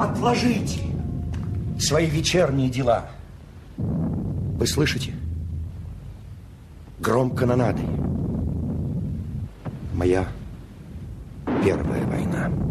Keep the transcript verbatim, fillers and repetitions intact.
отложите свои вечерние дела. Вы слышите? Гром канонады. Моя первая война.